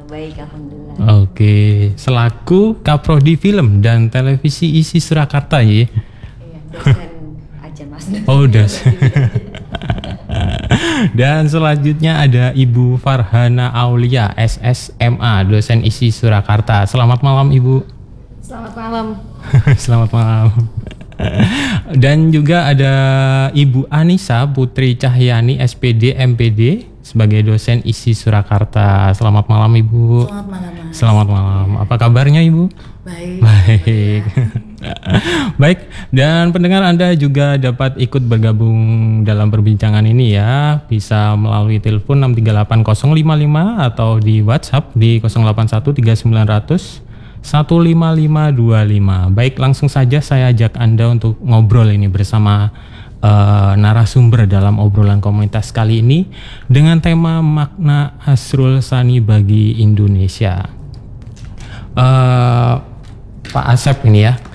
Baik, alhamdulillah. Oke, selaku Kaprodi Film dan Televisi ISI Surakarta ya. Iya, dosen aja Mas. Oh, dosen. Dan selanjutnya ada Ibu Farhana Aulia, SSMA, dosen ISI Surakarta. Selamat malam Ibu. Selamat malam. Selamat malam. Dan juga ada Ibu Anissa Putri Cahyani, SPD MPD, sebagai dosen ISI Surakarta. Selamat malam Ibu. Selamat malam Mas. Selamat malam. Apa kabarnya Ibu? Baik. Baik. Baik, dan pendengar Anda juga dapat ikut bergabung dalam perbincangan ini ya. Bisa melalui telepon 638-055 atau di WhatsApp di 081-3900 15525. Baik, langsung saja saya ajak Anda untuk ngobrol ini bersama narasumber dalam obrolan komunitas kali ini dengan tema makna Asrul Sani bagi Indonesia. Pak Asep ini ya.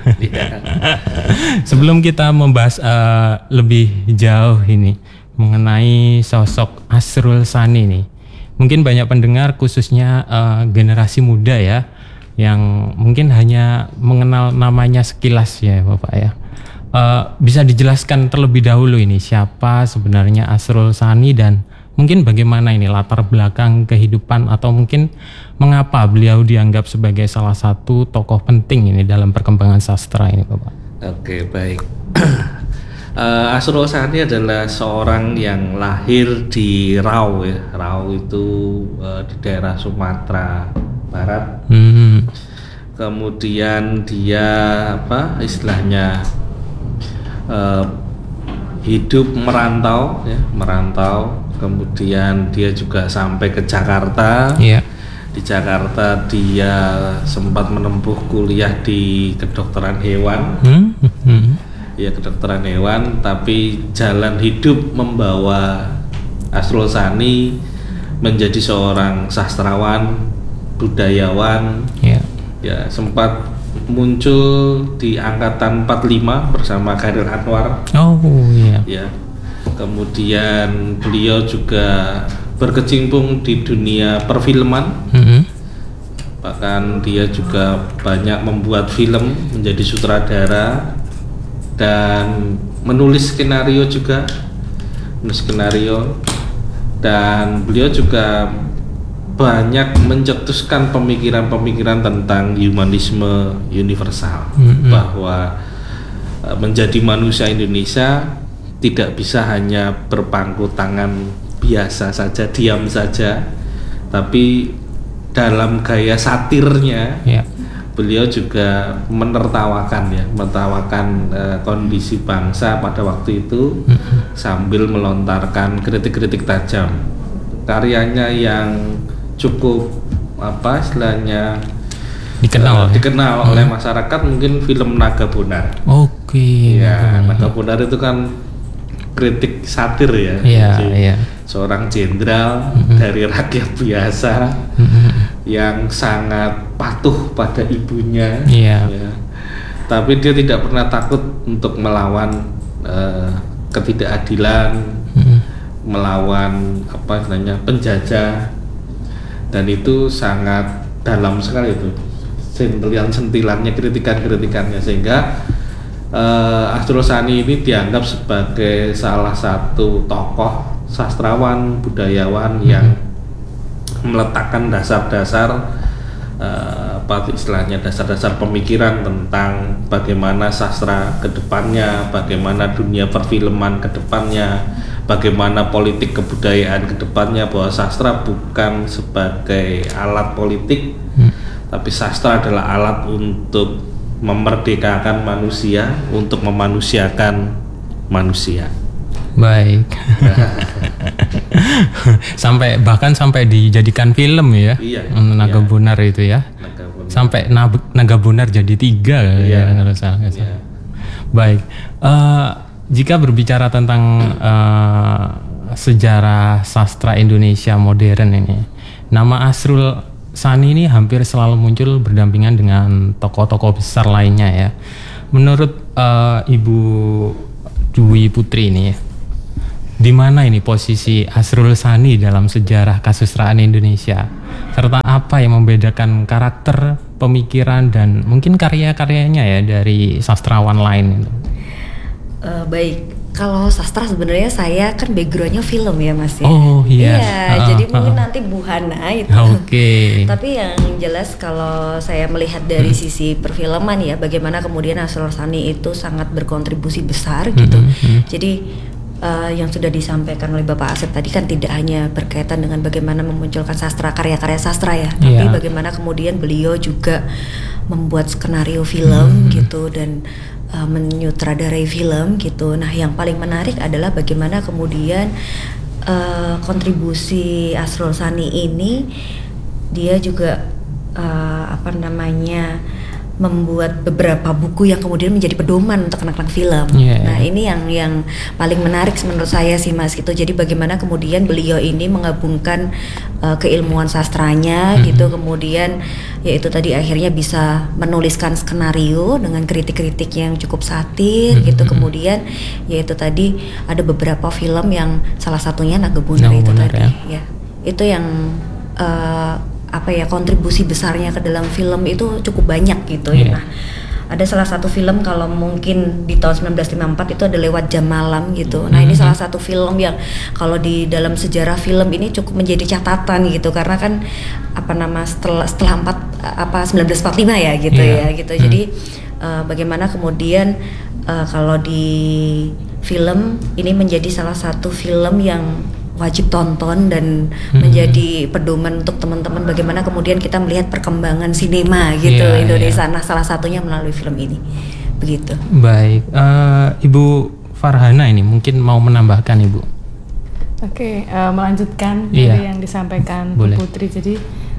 Sebelum kita membahas lebih jauh ini mengenai sosok Asrul Sani nih, mungkin banyak pendengar khususnya generasi muda ya yang mungkin hanya mengenal namanya sekilas ya Bapak ya. Bisa dijelaskan terlebih dahulu ini siapa sebenarnya Asrul Sani dan mungkin bagaimana ini latar belakang kehidupan atau mungkin mengapa beliau dianggap sebagai salah satu tokoh penting ini dalam perkembangan sastra ini Bapak. Oke, baik. Asrul Sani adalah seorang yang lahir di Rau ya. Rau itu di daerah Sumatera Barat. Kemudian dia istilahnya hidup merantau ya, kemudian dia juga sampai ke Jakarta. Di Jakarta dia sempat menempuh kuliah di kedokteran hewan. Ya, kedokteran hewan, tapi jalan hidup membawa Asrul Sani menjadi seorang sastrawan, budayawan. Ya, sempat muncul di angkatan 45 bersama Khairil Anwar. Ya. Kemudian beliau juga berkecimpung di dunia perfilman. Bahkan dia juga banyak membuat film, menjadi sutradara dan menulis skenario juga. Dan beliau juga banyak mencetuskan pemikiran-pemikiran tentang humanisme universal, bahwa menjadi manusia Indonesia tidak bisa hanya berpangku tangan biasa saja, diam saja, tapi dalam gaya satirnya beliau juga menertawakan kondisi bangsa pada waktu itu sambil melontarkan kritik-kritik tajam. Karyanya yang cukup dikenal oleh masyarakat mungkin film Naga Bonar. Ya, Naga Bonar itu kan kritik satir ya. Seorang jenderal dari rakyat biasa yang sangat patuh pada ibunya. Ya. Tapi dia tidak pernah takut untuk melawan ketidakadilan, melawan penjajah. Dan itu sangat dalam sekali itu sentilan-sentilannya, kritikannya, sehingga Asrul Sani ini dianggap sebagai salah satu tokoh sastrawan, budayawan yang meletakkan dasar-dasar dasar-dasar pemikiran tentang bagaimana sastra ke depannya, bagaimana dunia perfilman ke depannya, bagaimana politik kebudayaan ke depannya, bahwa sastra bukan sebagai alat politik, tapi sastra adalah alat untuk memerdekakan manusia, untuk memanusiakan manusia. Baik. sampai dijadikan film ya. Naga Bonar itu ya. Sampai Naga Bonar jadi 3 ya kalau salah. Baik. Jika berbicara tentang sejarah sastra Indonesia modern ini, nama Asrul Sani ini hampir selalu muncul berdampingan dengan tokoh-tokoh besar lainnya ya. Menurut Ibu Dwi Putri ini ya, di mana ini posisi Asrul Sani dalam sejarah kasustraan Indonesia? Serta apa yang membedakan karakter, pemikiran dan mungkin karya-karyanya ya dari sastrawan lain itu? Baik, kalau sastra sebenarnya saya kan backgroundnya film ya Mas ya. Oh iya. Jadi mungkin nanti Bu Hana itu. Oke. Tapi yang jelas kalau saya melihat dari sisi perfilman ya, bagaimana kemudian Asrul Sani itu sangat berkontribusi besar gitu. Jadi yang sudah disampaikan oleh Bapak Asep tadi kan tidak hanya berkaitan dengan bagaimana memunculkan sastra, karya-karya sastra ya, tapi bagaimana kemudian beliau juga membuat skenario film gitu dan menyutradarai film gitu. Nah, yang paling menarik adalah bagaimana kemudian kontribusi Asrul Sani ini dia juga membuat beberapa buku yang kemudian menjadi pedoman untuk anak-anak film. Nah, ini yang paling menarik menurut saya sih Mas gitu. Jadi bagaimana kemudian beliau ini menggabungkan keilmuan sastranya gitu, kemudian yaitu tadi akhirnya bisa menuliskan skenario dengan kritik-kritik yang cukup satir gitu. Kemudian yaitu tadi ada beberapa film yang salah satunya Nagebunar itu tadi ya. Itu yang kontribusi besarnya ke dalam film itu cukup banyak gitu ya. Nah, ada salah satu film kalau mungkin di tahun 1954 itu ada Lewat Jam Malam gitu. Nah, ini salah satu film yang kalau di dalam sejarah film ini cukup menjadi catatan gitu, karena kan setelah 1945 ya gitu ya gitu. Jadi bagaimana kemudian kalau di film ini menjadi salah satu film yang wajib tonton dan menjadi pedoman untuk teman-teman bagaimana kemudian kita melihat perkembangan sinema gitu Indonesia. Nah, salah satunya melalui film ini. Begitu. Baik, Ibu Farhana ini mungkin mau menambahkan Ibu. Oke, melanjutkan dari yang disampaikan Bu Putri. Jadi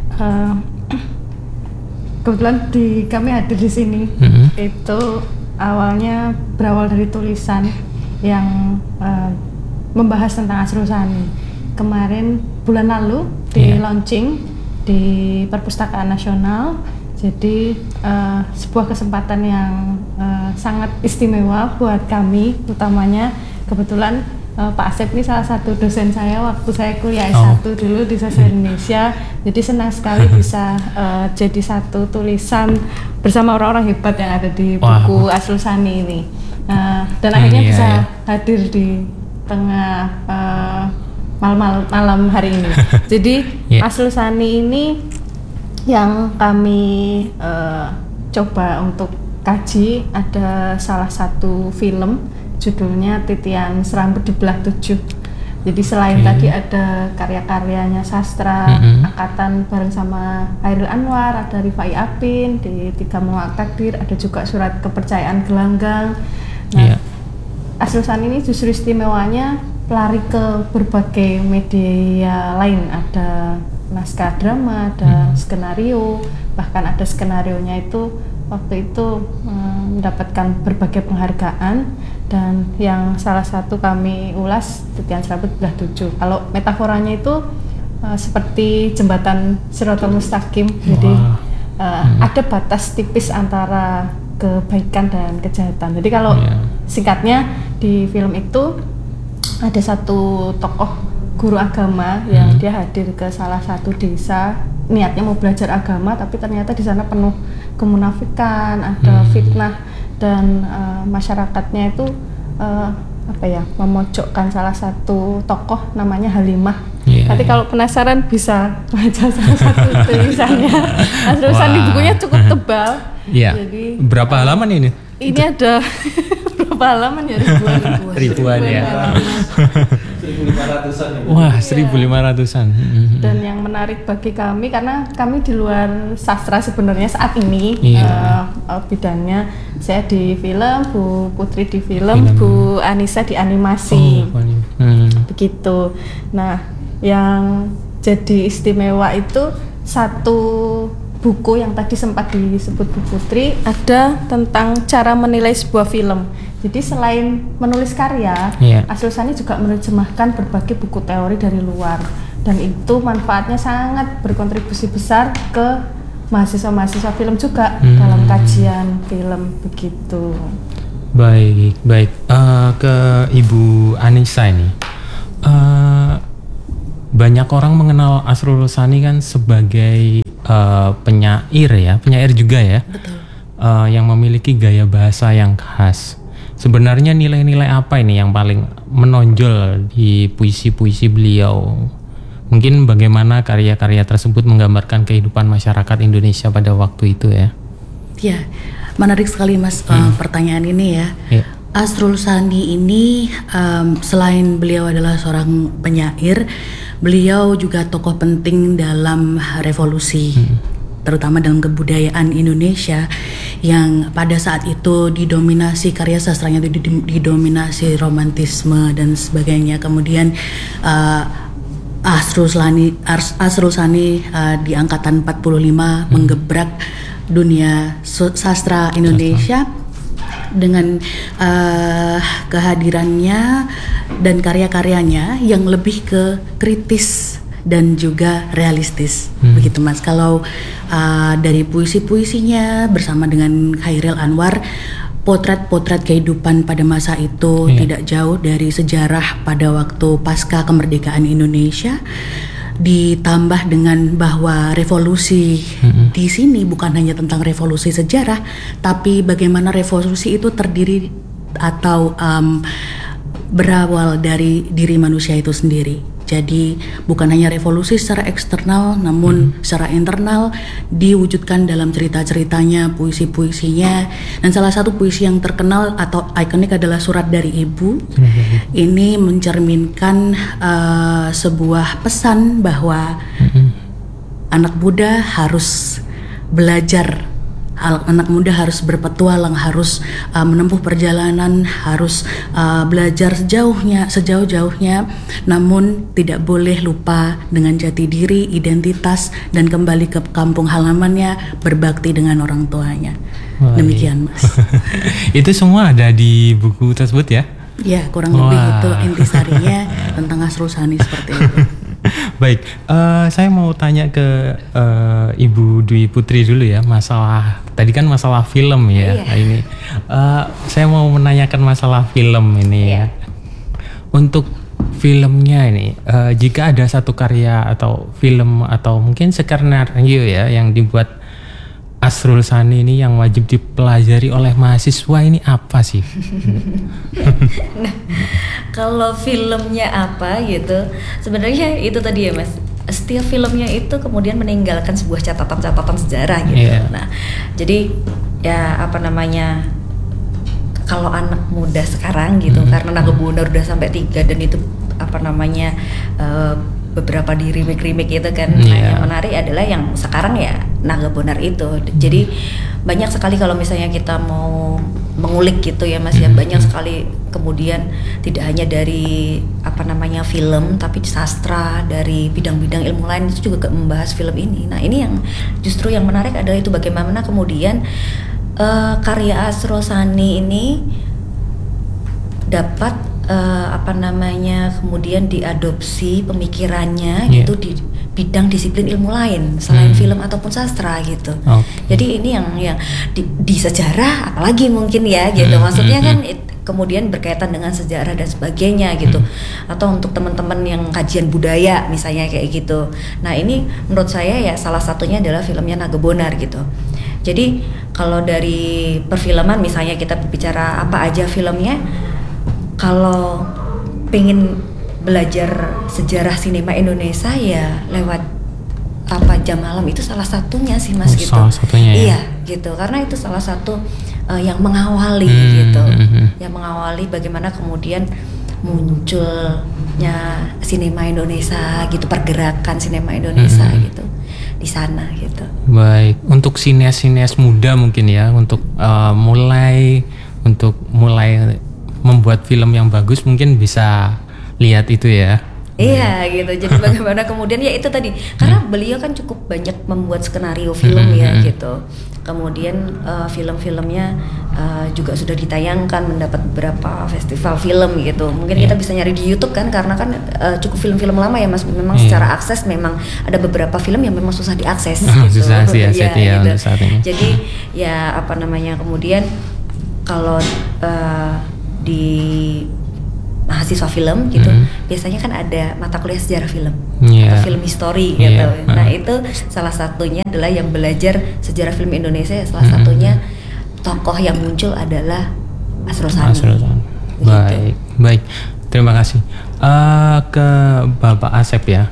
kebetulan kami hadir di sini itu awalnya berawal dari tulisan yang membahas tentang Asrul Sani. Kemarin bulan lalu di launching di Perpustakaan Nasional. Jadi sebuah kesempatan yang sangat istimewa buat kami, utamanya kebetulan Pak Asep ini salah satu dosen saya waktu saya kuliah S1 dulu di Sastra Indonesia. Jadi senang sekali bisa jadi satu tulisan bersama orang-orang hebat yang ada di buku Asrul Sani ini. Dan akhirnya bisa hadir di tengah malam hari ini. Jadi Asrul Sani ini yang kami coba untuk kaji, ada salah satu film judulnya Titian Serambut di Belah 7. Jadi selain tadi ada karya-karyanya sastra angkatan bareng sama Hairil Anwar, ada Rifai Apin di Tiga Menguak Takdir, ada juga Surat Kepercayaan Gelanggang. Nah, Asrul Sani ini justru istimewanya lari ke berbagai media lain, ada naskah drama, ada skenario, bahkan ada skenarionya itu waktu itu mendapatkan berbagai penghargaan. Dan yang salah satu kami ulas Titian Serambut Belah 7. Kalau metaforanya itu seperti jembatan Shiratal Mustaqim. Jadi ada batas tipis antara kebaikan dan kejahatan. Jadi kalau singkatnya di film itu ada satu tokoh guru agama yang dia hadir ke salah satu desa, niatnya mau belajar agama, tapi ternyata di sana penuh kemunafikan, ada fitnah, dan masyarakatnya itu memojokkan salah satu tokoh namanya Halimah. Nanti kalau penasaran bisa baca salah satu tulisannya. Asrul Sani, bukunya cukup tebal. Jadi berapa halaman ini? Ini ada berapa halaman ya? Ribuan ya. 1.500-an ya. Wah, 1.500-an. Dan yang menarik bagi kami, karena kami di luar sastra sebenarnya saat ini, bidangnya saya di film, Bu Putri di film, Bu Anissa di animasi. Begitu. Nah, yang jadi istimewa itu satu buku yang tadi sempat disebut Bu Putri, ada tentang cara menilai sebuah film. Jadi selain menulis karya, Asrul Sani juga menerjemahkan berbagai buku teori dari luar, dan itu manfaatnya sangat berkontribusi besar ke mahasiswa-mahasiswa film juga dalam kajian film begitu. Baik. Ke Ibu Anissa ini, banyak orang mengenal Asrul Sani kan sebagai penyair juga ya. Betul. Yang memiliki gaya bahasa yang khas. Sebenarnya nilai-nilai apa ini yang paling menonjol di puisi-puisi beliau? Mungkin bagaimana karya-karya tersebut menggambarkan kehidupan masyarakat Indonesia pada waktu itu ya? Ya, menarik sekali Mas pertanyaan ini ya. Asrul Sani ini selain beliau adalah seorang penyair, beliau juga tokoh penting dalam revolusi, terutama dalam kebudayaan Indonesia yang pada saat itu didominasi karya sastranya itu didominasi romantisme dan sebagainya. Kemudian Asrul Sani di angkatan 45 menggebrak dunia sastra Indonesia dengan kehadirannya dan karya-karyanya yang lebih ke kritis dan juga realistis, begitu Mas. Kalau dari puisi-puisinya bersama dengan Khairil Anwar, potret-potret kehidupan pada masa itu tidak jauh dari sejarah pada waktu pasca kemerdekaan Indonesia, ditambah dengan bahwa revolusi di sini bukan hanya tentang revolusi sejarah, tapi bagaimana revolusi itu terdiri atau berawal dari diri manusia itu sendiri. Jadi bukan hanya revolusi secara eksternal, namun secara internal diwujudkan dalam cerita-ceritanya, puisi-puisinya. Dan salah satu puisi yang terkenal atau ikonik adalah Surat dari Ibu. Ini mencerminkan sebuah pesan bahwa anak muda harus belajar, anak muda harus berpetualang, harus menempuh perjalanan, harus belajar sejauh-jauhnya, namun tidak boleh lupa dengan jati diri, identitas, dan kembali ke kampung halamannya, berbakti dengan orang tuanya. Demikian Mas. Itu semua ada di buku tersebut ya? Ya, kurang lebih itu intisarinya tentang Asrul Sani seperti itu. Baik, saya mau tanya ke Ibu Dwi Putri dulu ya, masalah tadi kan masalah film ya. Ini saya mau menanyakan masalah film ini ya. Untuk filmnya ini, jika ada satu karya atau film atau mungkin skenario ya yang dibuat Asrul Sani ini yang wajib dipelajari oleh mahasiswa, ini apa sih? Nah, kalau filmnya apa gitu, sebenarnya itu tadi ya Mas, setiap filmnya itu kemudian meninggalkan sebuah catatan-catatan sejarah gitu. Nah, jadi ya apa namanya, kalau anak muda sekarang gitu, karena Naga-Bonar udah sampai 3 dan itu apa namanya beberapa di remake itu kan. Nah, yang menarik adalah yang sekarang ya Naga-Bonar itu. Jadi banyak sekali kalau misalnya kita mau mengulik gitu ya Mas ya, banyak sekali kemudian tidak hanya dari apa namanya film, tapi sastra, dari bidang-bidang ilmu lain itu juga membahas film ini. Nah, ini yang justru yang menarik adalah itu bagaimana kemudian karya Asrul Sani ini dapat apa namanya kemudian diadopsi pemikirannya gitu di bidang disiplin ilmu lain selain film ataupun sastra gitu. Jadi ini yang di sejarah apalagi mungkin ya gitu. Maksudnya kan kemudian berkaitan dengan sejarah dan sebagainya gitu. Atau untuk teman-teman yang kajian budaya misalnya kayak gitu. Nah, ini menurut saya ya salah satunya adalah filmnya Naga-Bonar gitu. Jadi kalau dari perfilman misalnya kita berbicara apa aja filmnya, kalau pengen belajar sejarah sinema Indonesia ya lewat apa Jam Malam itu salah satunya sih Mas gitu. Salah satunya ya. Iya gitu, karena itu salah satu yang mengawali gitu, yang mengawali bagaimana kemudian munculnya sinema Indonesia gitu, pergerakan sinema Indonesia gitu di sana gitu. Baik, untuk sinias-sinias muda mungkin ya, untuk mulai membuat film yang bagus mungkin bisa lihat itu ya. Iya gitu. Jadi bagaimana kemudian ya itu tadi, karena beliau kan cukup banyak membuat skenario film ya gitu. Kemudian film-filmnya juga sudah ditayangkan, mendapat beberapa festival film gitu. Mungkin kita bisa nyari di YouTube kan, karena kan cukup film-film lama ya Mas. Memang secara akses memang ada beberapa film yang memang susah diakses gitu. Susah sih ya, gitu. Saat ini. Jadi ya apa namanya kemudian kalau di mahasiswa film gitu, biasanya kan ada mata kuliah sejarah film Yeah. atau film history Yeah. gitu. Nah itu salah satunya adalah yang belajar sejarah film Indonesia. Salah satunya tokoh yang muncul adalah Asrul Sani. Asrul Sani. Gitu. Baik, terima kasih. Ke Bapak Asep ya.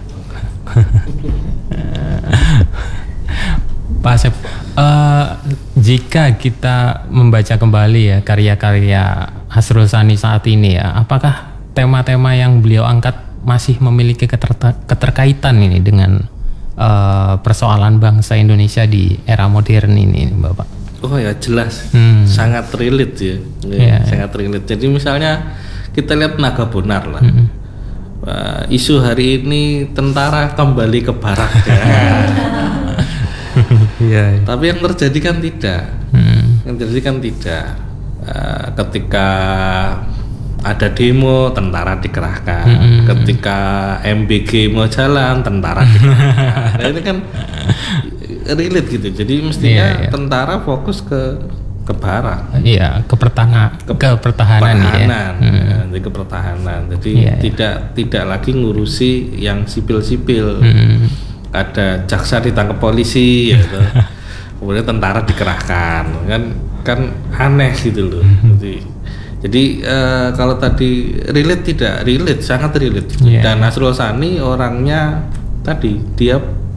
Pak Asep, jika kita membaca kembali ya karya-karya Asrul Sani saat ini ya, apakah tema-tema yang beliau angkat masih memiliki keterkaitan ini dengan persoalan bangsa Indonesia di era modern ini, Bapak? Oh ya jelas, sangat relate sangat relate. Jadi misalnya kita lihat Naga Bonar lah. Isu hari ini tentara kembali ke barak ya. Tapi yang terjadi kan tidak. Yang terjadi kan tidak. Ketika ada demo, tentara dikerahkan. Ketika MBG mau jalan, tentara dikerahkan. Nah, ini kan relate gitu. Jadi mestinya tentara fokus ke barak. Iya, ke pertahanan ya. Jadi ke pertahanan. Jadi tidak lagi ngurusi yang sipil-sipil. Ada jaksa ditangkap polisi gitu. Kemudian tentara dikerahkan. Kan aneh gitu loh. Jadi kalau tadi relate tidak relate, sangat relate. Dan Asrul Sani orangnya tadi dia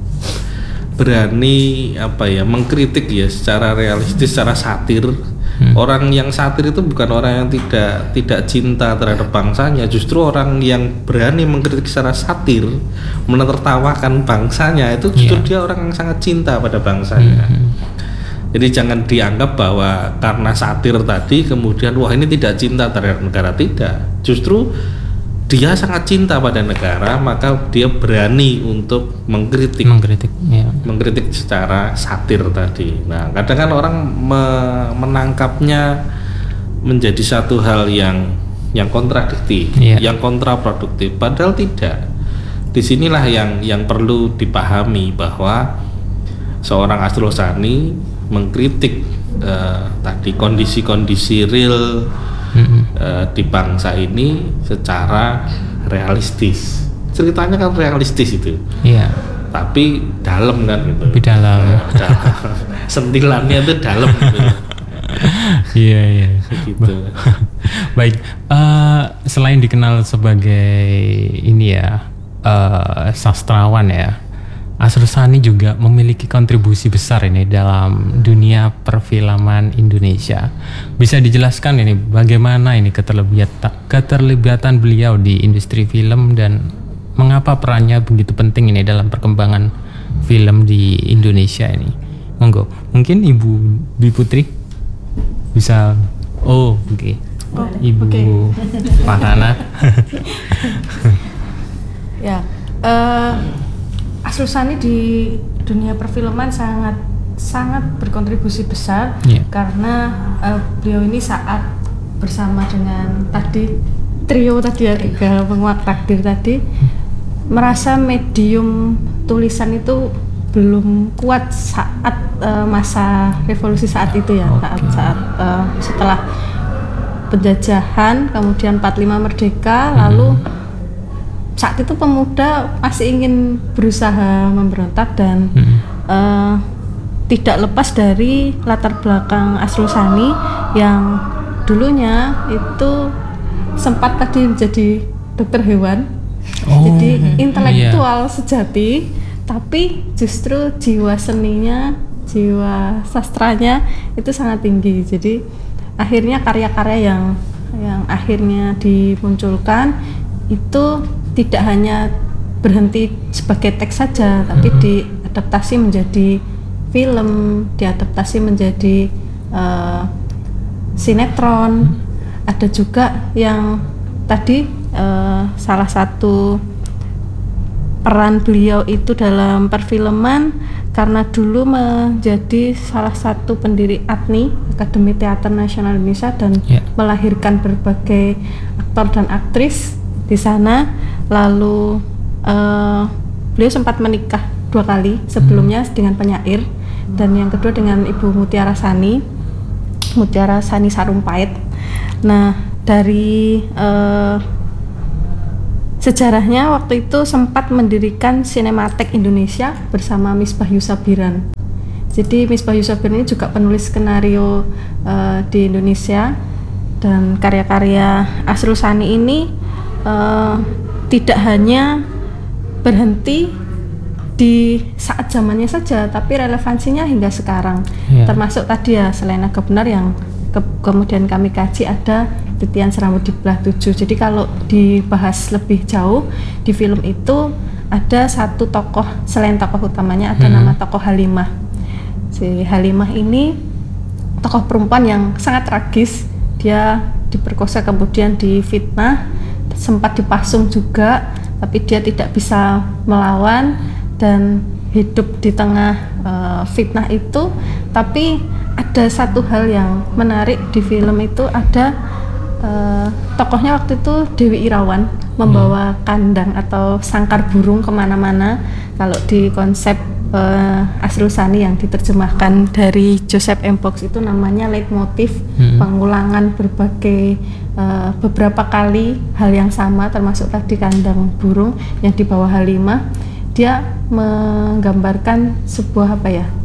berani mengkritik ya secara realistis, secara satir. Orang yang satir itu bukan orang yang tidak cinta terhadap bangsanya, justru orang yang berani mengkritik secara satir, menertawakan bangsanya, itu justru dia orang yang sangat cinta pada bangsanya. Jadi jangan dianggap bahwa karena satir tadi kemudian wah ini tidak cinta terhadap negara, tidak. Justru dia sangat cinta pada negara, maka dia berani untuk mengkritik secara satir tadi. Nah, kadang kan orang menangkapnya menjadi satu hal yang kontradiktif, yang kontraproduktif. Padahal tidak. Disinilah yang perlu dipahami bahwa seorang Asrul Sani mengkritik tadi kondisi-kondisi real di bangsa ini secara realistis. Ceritanya kan realistis itu. Iya. Tapi dalam kan gitu. Lebih dalam. Sentilannya itu dalam gitu. Iya. Gitu. Baik. Selain dikenal sebagai ini ya sastrawan ya, Asrul Sani juga memiliki kontribusi besar ini dalam dunia perfilman Indonesia. Bisa dijelaskan ini bagaimana ini keterlibatan beliau di industri film dan mengapa perannya begitu penting ini dalam perkembangan film di Indonesia ini? Monggo, mungkin Ibu Dwi Putri bisa. Oke. Ibu Farhana. Ya. Asrul Sani di dunia perfilman sangat berkontribusi besar karena beliau ini saat bersama dengan trio tadi ya, 3 penguak takdir tadi, merasa medium tulisan itu belum kuat saat masa revolusi saat itu ya. Saat setelah penjajahan, kemudian 45 merdeka, lalu saat itu pemuda masih ingin berusaha memberontak dan tidak lepas dari latar belakang Asrul Sani yang dulunya itu sempat tadi menjadi dokter hewan. Jadi intelektual sejati, tapi justru jiwa seninya, jiwa sastranya itu sangat tinggi. Jadi akhirnya karya-karya yang akhirnya dimunculkan itu tidak hanya berhenti sebagai teks saja, tapi diadaptasi menjadi film, diadaptasi menjadi sinetron. Ada juga yang tadi salah satu peran beliau itu dalam perfilman karena dulu menjadi salah satu pendiri ATNI, Akademi Teater Nasional Indonesia, dan melahirkan berbagai aktor dan aktris di sana. Lalu beliau sempat menikah 2 kali, sebelumnya dengan penyair dan yang kedua dengan Ibu Mutiara Sani Sarumpait. Nah, dari sejarahnya waktu itu sempat mendirikan Sinematek Indonesia bersama Misbahu Sabiran. Jadi Misbahu Sabiran ini juga penulis skenario di Indonesia, dan karya-karya Asrul Sani ini tidak hanya berhenti di saat zamannya saja, tapi relevansinya hingga sekarang. Termasuk tadi ya, selain Naga Benar yang kemudian kami kaji, ada Titian Serambut di Belah 7. Jadi kalau dibahas lebih jauh di film itu ada satu tokoh, selain tokoh utamanya ada nama tokoh Halimah. Si Halimah ini tokoh perempuan yang sangat tragis. Dia diperkosa kemudian difitnah, sempat dipasung juga, tapi dia tidak bisa melawan dan hidup di tengah fitnah itu. Tapi ada satu hal yang menarik di film itu, ada tokohnya waktu itu Dewi Irawan membawa kandang atau sangkar burung kemana-mana. Kalau di konsep Asrul Sani yang diterjemahkan dari Joseph M. Box itu namanya leitmotif, pengulangan berbagai beberapa kali hal yang sama, termasuk tadi kandang burung yang dibawa Halimah. Dia menggambarkan sebuah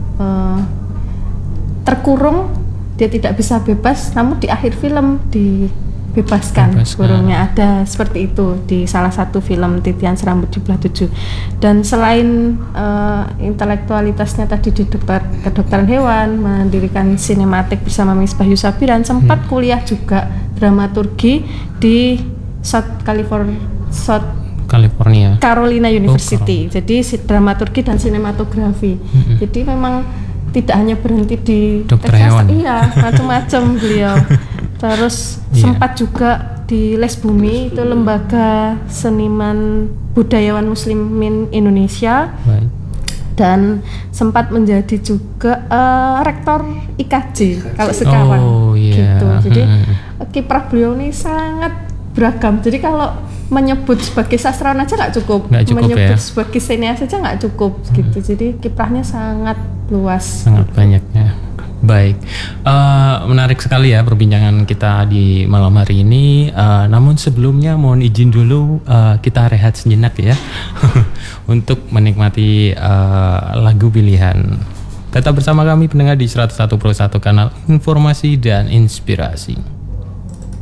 terkurung, dia tidak bisa bebas, namun di akhir film dibebaskan burungnya. Ada seperti itu di salah satu film Titian Serambut di Belah 7. Dan selain intelektualitasnya tadi di kedokteran hewan, mendirikan Sinematik bersama Misbahu Sabiran, sempat kuliah juga dramaturgi di South Carolina University. Jadi dramaturgi dan sinematografi. Jadi memang tidak hanya berhenti di dokter hewan. Iya, macam-macam beliau. Terus sempat juga di Les Bumi, itu lembaga seniman budayawan muslimin Indonesia. Dan sempat menjadi juga rektor IKJ kalau sekarang. Gitu. Jadi kiprah beliau ini sangat beragam. Jadi kalau menyebut sebagai sastrawan aja nggak cukup, menyebut sebagai senias aja nggak cukup gitu. Jadi kiprahnya sangat luas, sangat banyak ya. Baik, menarik sekali ya perbincangan kita di malam hari ini. Namun sebelumnya mohon izin dulu kita rehat sejenak ya untuk menikmati lagu pilihan. Tetap bersama kami pendengar di 101.1 kanal Informasi dan Inspirasi.